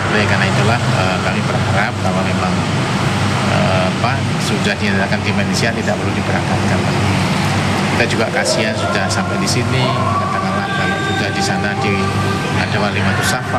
Oleh karena itulah kami berharap kalau memang sudah dinyatakan di Malaysia tidak perlu diberangkatkan lagi. Kita juga kasihan sudah sampai di sini, katakanlah kalau sudah di sana ada Walimatus Safa